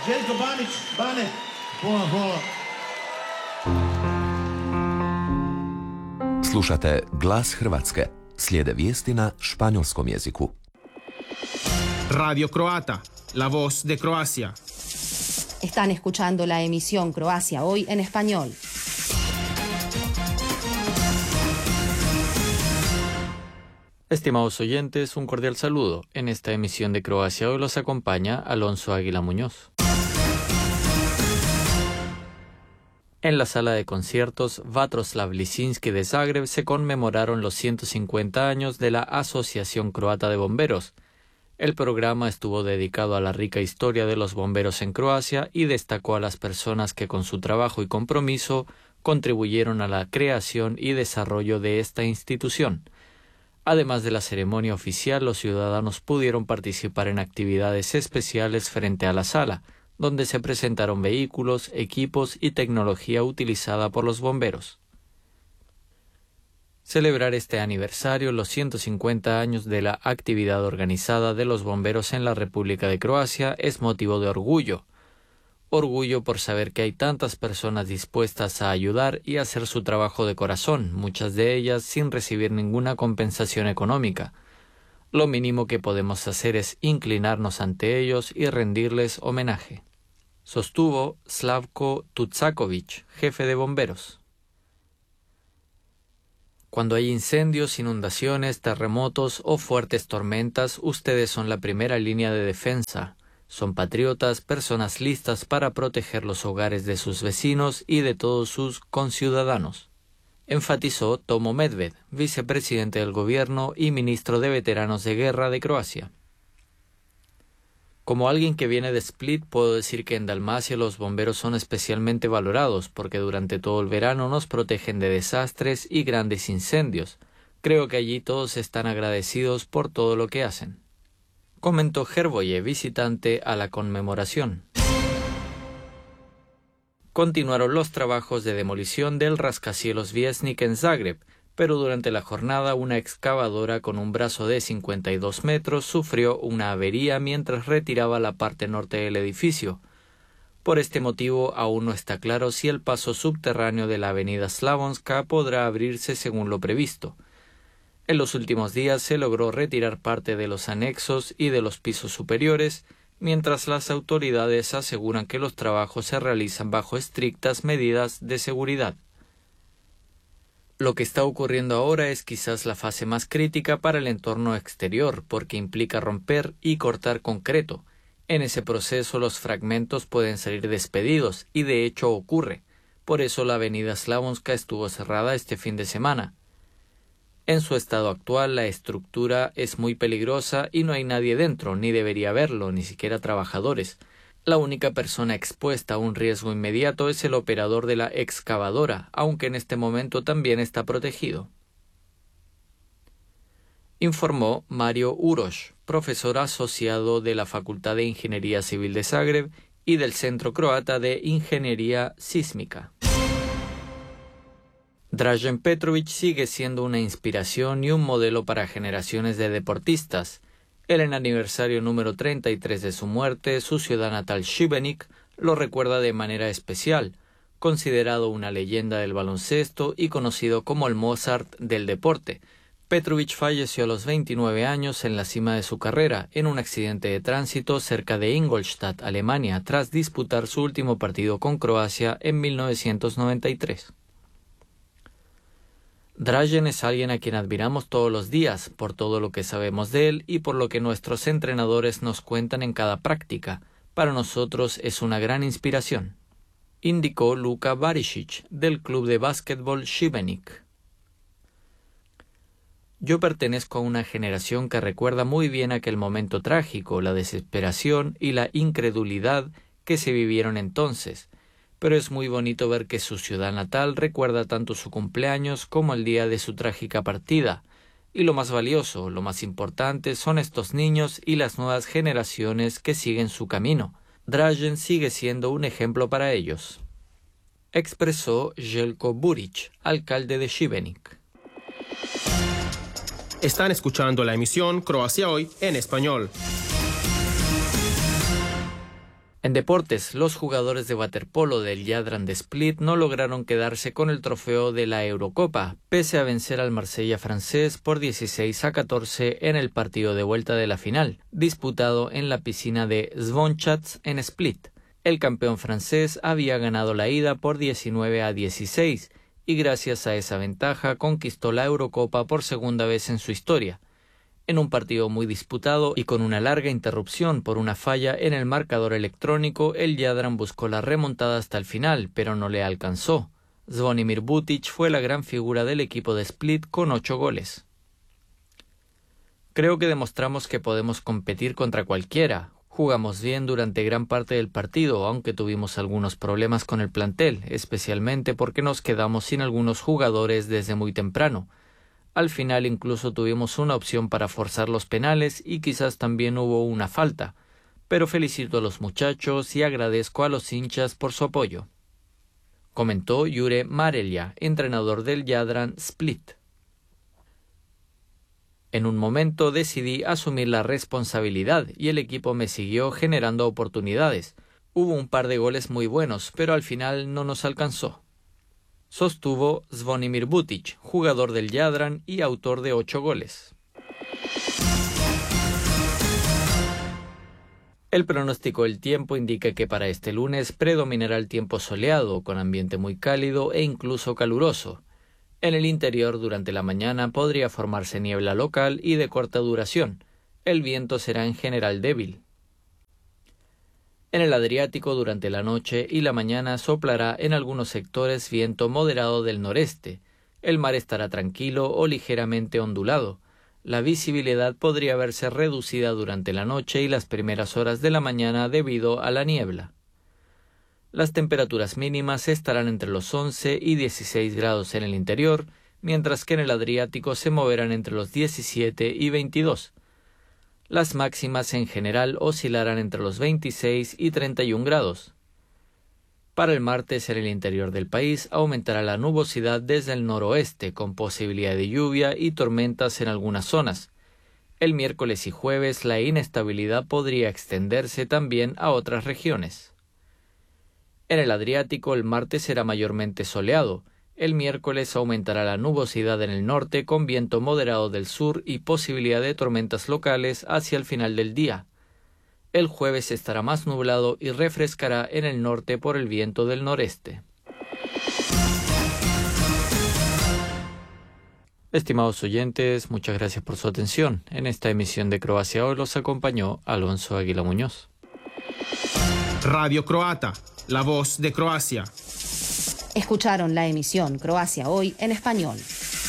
Željko Banić, Bane. Hvala. Slušate Glas Hrvatske. Slijede vijesti na španjolskom jeziku. Radio Croata, la voz de Croacia. Están escuchando la emisión Croacia Hoy en español. Estimados oyentes, un cordial saludo. En esta emisión de Croacia Hoy los acompaña Alonso Águila Muñoz. En la sala de conciertos Vatroslav Lisinski de Zagreb se conmemoraron los 150 años de la Asociación Croata de Bomberos. El programa estuvo dedicado a la rica historia de los bomberos en Croacia y destacó a las personas que con su trabajo y compromiso contribuyeron a la creación y desarrollo de esta institución. Además de la ceremonia oficial, los ciudadanos pudieron participar en actividades especiales frente a la sala, donde se presentaron vehículos, equipos y tecnología utilizada por los bomberos. Celebrar este aniversario, los 150 años de la actividad organizada de los bomberos en la República de Croacia, es motivo de orgullo. Orgullo por saber que hay tantas personas dispuestas a ayudar y hacer su trabajo de corazón, muchas de ellas sin recibir ninguna compensación económica. Lo mínimo que podemos hacer es inclinarnos ante ellos y rendirles homenaje, sostuvo Slavko Tucaković, jefe de bomberos. Cuando hay incendios, inundaciones, terremotos o fuertes tormentas, ustedes son la primera línea de defensa. Son patriotas, personas listas para proteger los hogares de sus vecinos y de todos sus conciudadanos, enfatizó Tomo Medved, vicepresidente del gobierno y ministro de veteranos de guerra de Croacia. Como alguien que viene de Split, puedo decir que en Dalmacia los bomberos son especialmente valorados porque durante todo el verano nos protegen de desastres y grandes incendios. Creo que allí todos están agradecidos por todo lo que hacen, comentó Herboye, visitante a la conmemoración. Continuaron los trabajos de demolición del rascacielos Viesnik en Zagreb, pero durante la jornada una excavadora con un brazo de 52 metros sufrió una avería mientras retiraba la parte norte del edificio. Por este motivo aún no está claro si el paso subterráneo de la avenida Slavonska podrá abrirse según lo previsto. En los últimos días se logró retirar parte de los anexos y de los pisos superiores, mientras las autoridades aseguran que los trabajos se realizan bajo estrictas medidas de seguridad. Lo que está ocurriendo ahora es quizás la fase más crítica para el entorno exterior, porque implica romper y cortar concreto. En ese proceso los fragmentos pueden salir despedidos, y de hecho ocurre. Por eso la avenida Slavonska estuvo cerrada este fin de semana. En su estado actual, la estructura es muy peligrosa y no hay nadie dentro, ni debería haberlo, ni siquiera trabajadores. La única persona expuesta a un riesgo inmediato es el operador de la excavadora, aunque en este momento también está protegido, informó Mario Uroš, profesor asociado de la Facultad de Ingeniería Civil de Zagreb y del Centro Croata de Ingeniería Sísmica. Dražen Petrović sigue siendo una inspiración y un modelo para generaciones de deportistas. En el aniversario número 33 de su muerte, su ciudad natal Šibenik lo recuerda de manera especial, considerado una leyenda del baloncesto y conocido como el Mozart del deporte. Petrović falleció a los 29 años en la cima de su carrera, en un accidente de tránsito cerca de Ingolstadt, Alemania, tras disputar su último partido con Croacia en 1993. Dražen es alguien a quien admiramos todos los días por todo lo que sabemos de él y por lo que nuestros entrenadores nos cuentan en cada práctica. Para nosotros es una gran inspiración, indicó Luka Barišić del club de básquetbol Šibenik. Yo pertenezco a una generación que recuerda muy bien aquel momento trágico, la desesperación y la incredulidad que se vivieron entonces. Pero es muy bonito ver que su ciudad natal recuerda tanto su cumpleaños como el día de su trágica partida. Y lo más valioso, lo más importante, son estos niños y las nuevas generaciones que siguen su camino. Dražen sigue siendo un ejemplo para ellos, expresó Željko Burić, alcalde de Šibenik. Están escuchando la emisión Croacia Hoy en español. En deportes, los jugadores de waterpolo del Jadran de Split no lograron quedarse con el trofeo de la Eurocopa, pese a vencer al Marsella francés por 16-14 en el partido de vuelta de la final, disputado en la piscina de Zvončac en Split. El campeón francés había ganado la ida por 19-16 y gracias a esa ventaja conquistó la Eurocopa por segunda vez en su historia. En un partido muy disputado y con una larga interrupción por una falla en el marcador electrónico, el Jadran buscó la remontada hasta el final, pero no le alcanzó. Zvonimir Butic fue la gran figura del equipo de Split con 8 goles. Creo que demostramos que podemos competir contra cualquiera. Jugamos bien durante gran parte del partido, aunque tuvimos algunos problemas con el plantel, especialmente porque nos quedamos sin algunos jugadores desde muy temprano. Al final incluso tuvimos una opción para forzar los penales y quizás también hubo una falta, pero felicito a los muchachos y agradezco a los hinchas por su apoyo. Comentó Jure Marelja, entrenador del Jadran Split. En un momento decidí asumir la responsabilidad y el equipo me siguió generando oportunidades. Hubo un par de goles muy buenos, pero al final no nos alcanzó. Sostuvo Zvonimir Butic, jugador del Jadran y autor de 8 goles. El pronóstico del tiempo indica que para este lunes predominará el tiempo soleado, con ambiente muy cálido e incluso caluroso. En el interior durante la mañana podría formarse niebla local y de corta duración. El viento será en general débil. En el Adriático durante la noche y la mañana soplará en algunos sectores viento moderado del noreste. El mar estará tranquilo o ligeramente ondulado. La visibilidad podría verse reducida durante la noche y las primeras horas de la mañana debido a la niebla. Las temperaturas mínimas estarán entre los 11 y 16 grados en el interior, mientras que en el Adriático se moverán entre los 17 y 22. Las máximas en general oscilarán entre los 26 y 31 grados. Para el martes en el interior del país aumentará la nubosidad desde el noroeste, con posibilidad de lluvia y tormentas en algunas zonas. El miércoles y jueves la inestabilidad podría extenderse también a otras regiones. En el Adriático el martes será mayormente soleado. El miércoles aumentará la nubosidad en el norte con viento moderado del sur y posibilidad de tormentas locales hacia el final del día. El jueves estará más nublado y refrescará en el norte por el viento del noreste. Estimados oyentes, muchas gracias por su atención. En esta emisión de Croacia Hoy los acompañó Alonso Águila Muñoz. Radio Croata, la voz de Croacia. Escucharon la emisión Croacia Hoy en español.